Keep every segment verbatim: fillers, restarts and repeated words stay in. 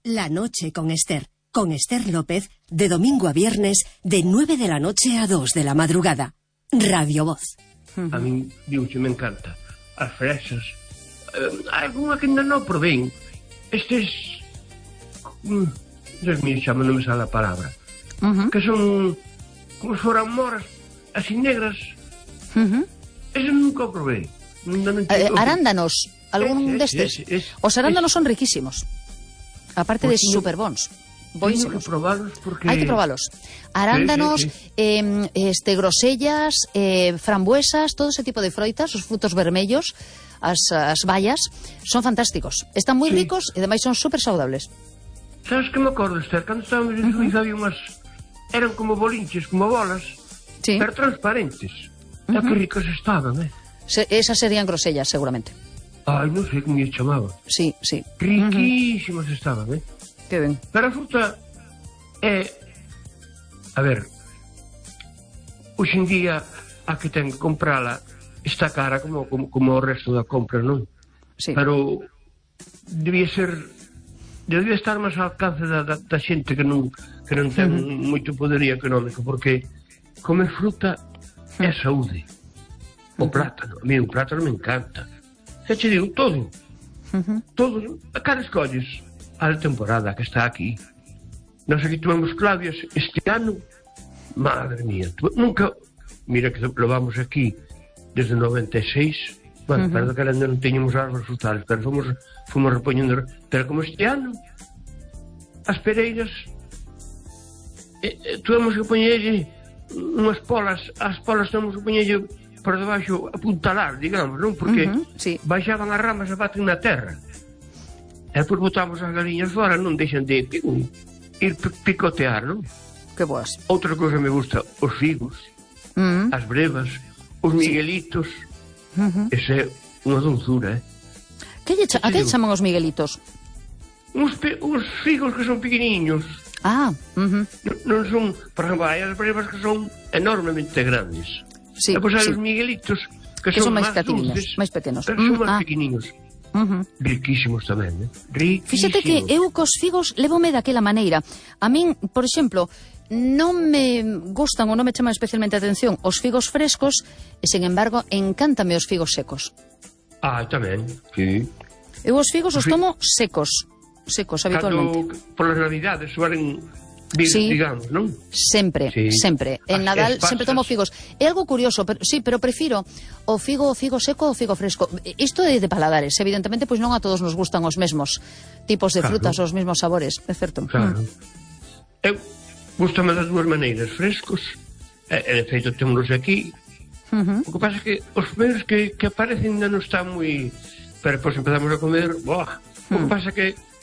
La noche con Esther. Con Esther López, de domingo a viernes, de nueve de la noche a dos de la madrugada. Radio Voz. A mí, digo, me encanta. As fresas. Eh, alguna que ainda non probén. Estes... Mm, Dios mío, xa non me sale a palabra. Uh-huh. Que son... como se foran moras, así negras. Uh-huh. Eso nunca o probé. Non eh, arándanos, algún es, destes. Es, es, Os arándanos es. son riquísimos. Aparte pues de super bons. Tengo que probarlos porque... Hai que probarlos. Arándanos, sí, sí, sí. Eh, este, grosellas, eh, frambuesas, todo ese tipo de froitas, os frutos vermellos, as, as bayas, son fantásticos. Están moi sí. ricos e ademais son super saudables. Sabes que me acordo, Esther? Cando estábamos en Suiza uh-huh. había unhas... eran como bolinches, como bolas, sí. pero transparentes. Uh-huh. E que ricas estaban, eh? Se, esas serían grosellas, seguramente. Ai, non sei como lle chamaba. Sí, sí. Riquísimas uh-huh. estaban, eh? Que ben. Pero a fruta é... A ver... Hoxe en día, a que ten que comprala está cara como, como, como o resto da compra, non? Sí. Pero debía ser... Debía estar máis ao alcance da, da, da xente que non, que non ten uh-huh. moito poderío económico, porque comer fruta uh-huh. é saúde. O uh-huh. plátano, a mí o plátano me encanta. Xa che digo, todo. Uh-huh. Todo. A cara escolles a temporada que está aquí. Nos aquí tomamos clavias este ano. Madre mía, tu, nunca... Mira que lo vamos aquí desde noventa e seis. Bueno, uh-huh. perdón que ainda non teñamos árboles frutales, pero fomos, fomos repoñendo. Pero como este ano, as pereiras, eh, eh, tuvemos que poñerlle unhas polas, as polas tuvemos que poñerlle por debaixo, apuntalar, digamos, non? Porque uh-huh, sí. baixaban as ramas e baten na terra. E depois botamos as galiñas fora, non deixan de um, ir picotear, non? Que boas. Outra cousa me gusta, os figos, uh-huh. as brevas, os miguelitos. Uh-huh. Ese é unha dulzura, eh? Que lle cha- a que chaman os miguelitos? Uns, pe- uns figos que son pequeniños. Ah, uh-huh. non, non son, por exemplo, hai as brevas que son enormemente grandes. Sí, e pois hai sí. os miguelitos que, que son, son máis máis pequeninos, dulces, máis pequenos. pero son mm, máis ah. pequeninos. Uh-huh. Riquísimos tamén, eh? Riquísimos. Fíxate que eu cos figos levome daquela maneira. A min, por exemplo, non me gustan ou non me chaman especialmente a atención os figos frescos e, sen embargo, encántame os figos secos. Ah, tamén, sí. Eu os figos os tomo secos, secos habitualmente. Cando, polas navidades, suelen vir, sí, digamos, non? Sempre, sí. sempre. En As Nadal espasas. sempre tomo figos. É algo curioso, pero sí, pero prefiro o figo o figo seco ou o figo fresco. Isto é de paladares, evidentemente, pois non a todos nos gustan os mesmos tipos de claro. frutas, os mesmos sabores, é certo. Claro. Mm. Eu gustame das dúas maneiras, frescos, e, e de feito temos aquí. Uh-huh. O que pasa é que os primeiros que, que aparecen ainda non están moi... Pero depois empezamos a comer, boah. O que pasa é que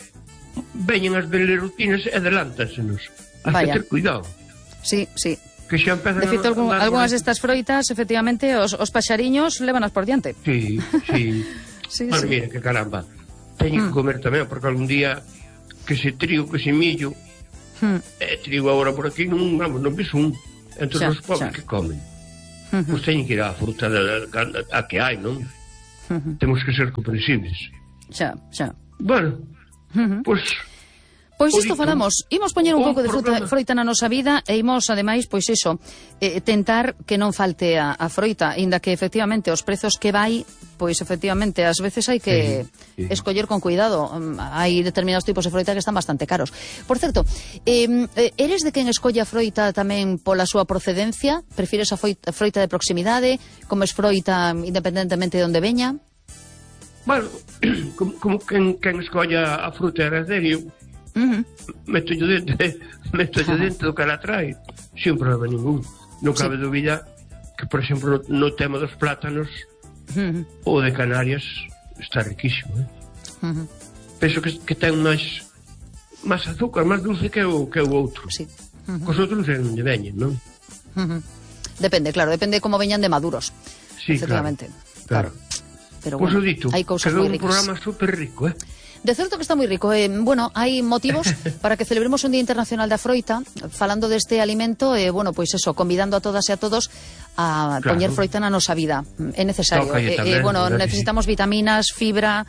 veñen as belerutinas e adelántansenos. Has que ter cuidado. Sí, sí. Que xa empezan de feito, algún, a... algunhas destas froitas, efectivamente, os, os paxariños levanas por diante. Sí, sí. sí, bueno, sí. mira, que caramba. Teño mm. que comer tamén, porque algún día que se trigo, que se millo, mm. eh, trigo agora por aquí, non, vamos, non ves un. Entón os pobres que comen. Uh-huh. Pois teñen que ir á fruta da, da, a que hai, non? Uh-huh. Temos que ser comprensibles. Xa, xa. Bueno, uh-huh. pois... Pois isto falamos, imos poñer un, un pouco de fruta, froita na nosa vida e imos, ademais, pois iso, eh, tentar que non falte a, a froita, inda que efectivamente os prezos que vai, pois efectivamente, ás veces hai que sí, sí. escoller con cuidado. Hai determinados tipos de froita que están bastante caros. Por certo, eh, eres de quen escolle a froita tamén pola súa procedencia? Prefires a froita, froita de proximidade? Comes froita independentemente de onde veña? Bueno, como, como quen, quen escolla a fruta herederio, Uh-huh. meto yo dentro, meto yo dentro do que la trae sin problema ningún. Non cabe sí. dúbida que, por exemplo, no, no tema dos plátanos uh-huh. o de Canarias está riquísimo, eh? uh-huh. penso que, que ten máis máis azúcar, máis dulce que o, que o outro sí. uh-huh. Cos outros non de veñen, non? Uh-huh. Depende, claro, depende como veñan de maduros. Sí, efectivamente, claro, claro. Pero pues bueno, dito, hai cousas moi ricas. Un programa super rico, eh? De certo que está moi rico. Eh, bueno, hai motivos para que celebremos un Día Internacional da Froita, falando deste alimento, e, eh, bueno, pois eso, convidando a todas e a todos a claro. poñer froita na nosa vida. É necesario. Eh, eh, bueno, necesitamos sí. vitaminas, fibra,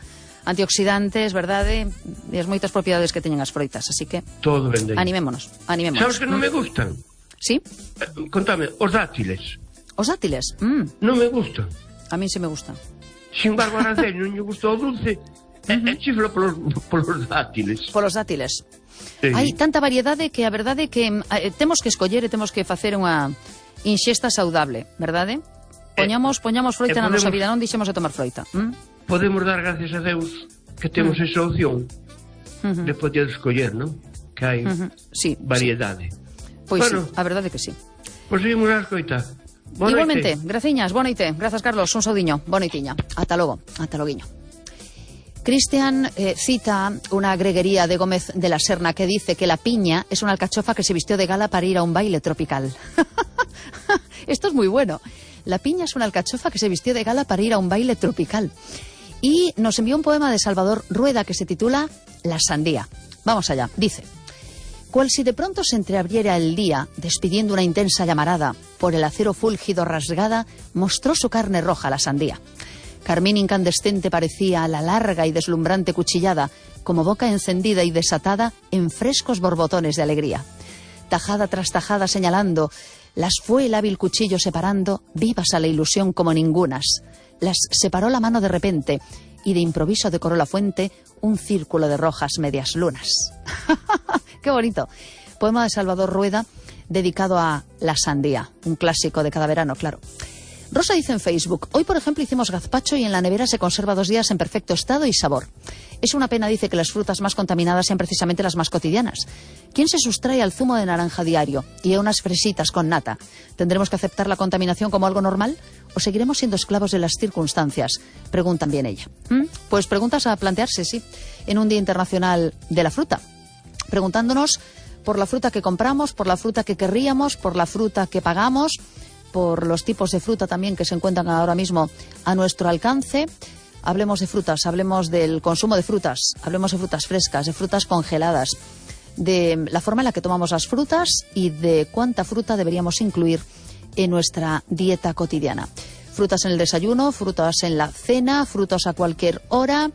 antioxidantes, verdade? E as moitas propiedades que teñen as froitas, así que todo ben dai. Animémonos, animémonos. Sabes que non me gustan? Sí? Eh, contame, os dátiles. Os dátiles? Mm. Non me gustan. A mí sí me gustan. Sin embargo, a Araceli non lle gustou o dulce. E uh -huh. chiflo polos, polos dátiles. Polos dátiles. Sí. Hai tanta variedade que a verdade é que eh, temos que escoller e temos que facer unha inxesta saudable, verdade? Poñamos, poñamos froita eh, podemos, na nosa vida, non deixemos de tomar froita. ¿Mm? Podemos dar gracias a Deus que temos uh -huh. esa opción uh -huh. de poder escoller, non? Que hai uh -huh. sí, variedade. Sí. Pois bueno, sí, a verdade que sí. Pois seguimos a escoita. Boa Igualmente, noite. graciñas, boa noite. Grazas, Carlos, un saudiño, boa noitiña. Ata logo, ata loguiño. Cristian eh, cita una greguería de Gómez de la Serna que dice que la piña es una alcachofa que se vistió de gala para ir a un baile tropical. Esto es muy bueno. La piña es una alcachofa que se vistió de gala para ir a un baile tropical. Y nos envió un poema de Salvador Rueda que se titula La sandía. Vamos allá, dice: cual si de pronto se entreabriera el día, despidiendo una intensa llamarada, por el acero fúlgido rasgada, mostró su carne roja la sandía. Carmín incandescente parecía la larga y deslumbrante cuchillada, como boca encendida y desatada en frescos borbotones de alegría. Tajada tras tajada señalando, las fue el hábil cuchillo separando, vivas a la ilusión como ningunas. Las separó la mano de repente, y de improviso decoró la fuente un círculo de rojas medias lunas. ¡Qué bonito! Poema de Salvador Rueda dedicado a la sandía, un clásico de cada verano, claro. Rosa dice en Facebook: hoy, por ejemplo, hicimos gazpacho y en la nevera se conserva dos días en perfecto estado y sabor. Es una pena, dice, que las frutas más contaminadas sean precisamente las más cotidianas. ¿Quién se sustrae al zumo de naranja diario y a unas fresitas con nata? ¿Tendremos que aceptar la contaminación como algo normal o seguiremos siendo esclavos de las circunstancias? Preguntan bien ella. ¿Mm? Pues preguntas a plantearse, sí, en un Día Internacional de la Fruta. Preguntándonos por la fruta que compramos, por la fruta que querríamos, por la fruta que pagamos, por los tipos de fruta también que se encuentran ahora mismo a nuestro alcance. Hablemos de frutas, hablemos del consumo de frutas, hablemos de frutas frescas, de frutas congeladas, de la forma en la que tomamos las frutas y de cuánta fruta deberíamos incluir en nuestra dieta cotidiana. Frutas en el desayuno, frutas en la cena, frutas a cualquier hora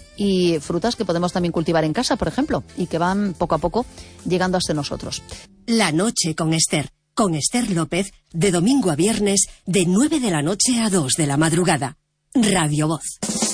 y frutas que podemos también cultivar en casa, por ejemplo, y que van poco a poco llegando hasta nosotros. La noche con Esther. Con Esther López, de domingo a viernes, de nueve de la noche a dos de la madrugada. Radio Voz.